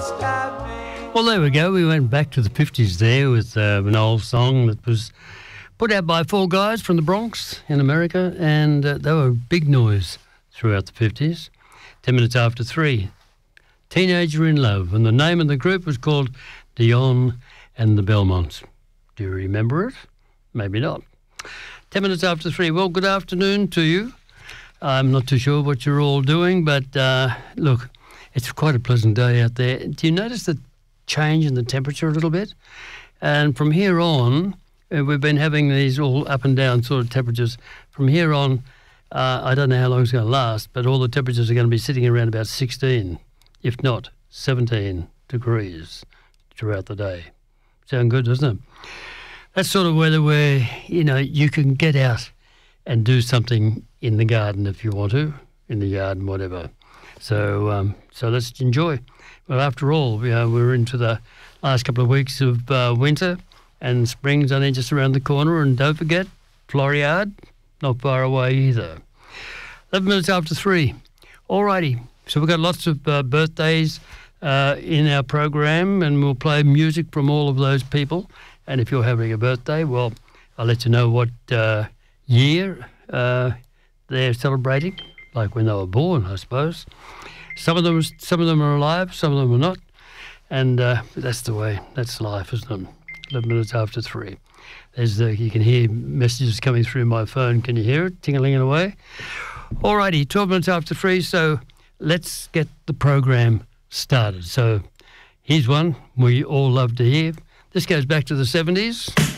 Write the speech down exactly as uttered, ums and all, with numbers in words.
Well, there we go. We went back to the fifties there with uh, an old song that was put out by four guys from the Bronx in America, and uh, they were big noise throughout the fifties. Ten minutes after three, Teenager in Love, and the name of the group was called Dion and the Belmonts. Do you remember it? Maybe not. Ten minutes after three. Well, good afternoon to you. I'm not too sure what you're all doing, but uh, look, it's quite a pleasant day out there. Do you notice the change in the temperature a little bit? And from here on, uh, we've been having these all up and down sort of temperatures. From here on, uh, I don't know how long it's going to last, but all the temperatures are going to be sitting around about sixteen, if not seventeen degrees throughout the day. Sound good, doesn't it? That's sort of weather where, you know, you can get out and do something in the garden if you want to, in the garden, whatever. So um, so let's enjoy. Well, after all, you know, we're into the last couple of weeks of uh, winter, and spring's only just around the corner. And don't forget, Floriade, not far away either. eleven minutes after three. All righty. So we've got lots of uh, birthdays uh, in our program, and we'll play music from all of those people. And if you're having a birthday, well, I'll let you know what uh, year uh, they're celebrating, like when they were born, I suppose. Some of them, some of them are alive, some of them are not, and uh, that's the way. That's life, isn't it? Eleven minutes after three. There's the, you can hear messages coming through my phone. Can you hear it? Ting-a-ling away. All righty, twelve minutes after three. So let's get the program started. So here's one we all love to hear. This goes back to the seventies.